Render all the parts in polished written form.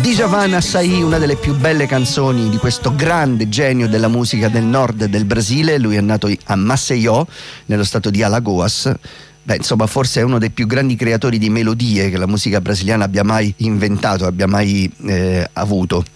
Djavan Açaí, una delle più belle canzoni di questo grande genio della musica del nord del Brasile. Lui è nato a Maceió, nello stato di Alagoas. Beh, insomma, forse è uno dei più grandi creatori di melodie che la musica brasiliana abbia mai inventato, abbia mai avuto.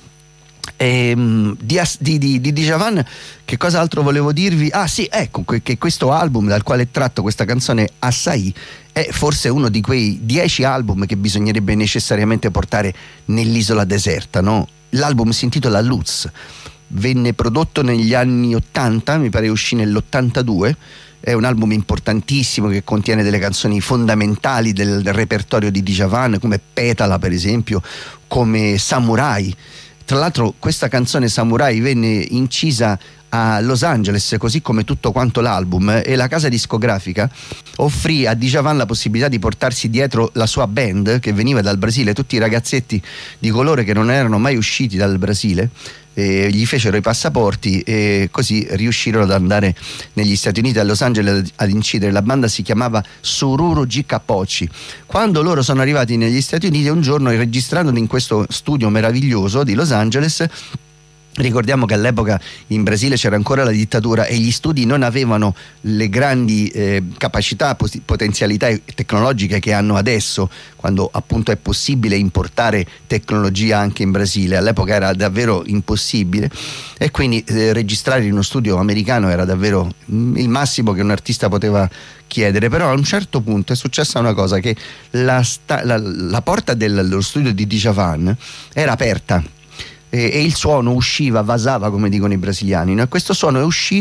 Di Djavan, che cosa altro volevo dirvi? Ah sì, ecco che questo album dal quale è tratto questa canzone Açaí è forse uno di quei 10 album che bisognerebbe necessariamente portare nell'isola deserta, no? L'album si intitola Luz, venne prodotto negli anni 80, mi pare uscì nell'82. È un album importantissimo che contiene delle canzoni fondamentali del repertorio di Djavan, come Petala per esempio, come Samurai. Tra l'altro questa canzone Samurai venne incisa a Los Angeles, così come tutto quanto l'album, e la casa discografica offrì a Djavan la possibilità di portarsi dietro la sua band che veniva dal Brasile, tutti i ragazzetti di colore che non erano mai usciti dal Brasile. Gli fecero i passaporti e così riuscirono ad andare negli Stati Uniti, a Los Angeles, ad incidere. La banda si chiamava Sururu G Capoci. Quando loro sono arrivati negli Stati Uniti, un giorno, registrando in questo studio meraviglioso di Los Angeles, ricordiamo che all'epoca in Brasile c'era ancora la dittatura e gli studi non avevano le grandi capacità, potenzialità tecnologiche che hanno adesso, quando appunto è possibile importare tecnologia anche in Brasile. All'epoca era davvero impossibile e quindi registrare in uno studio americano era davvero il massimo che un artista poteva chiedere. Però a un certo punto è successa una cosa, che la porta dello studio di Djavan era aperta e il suono usciva, vasava come dicono i brasiliani, no? E questo suono è uscito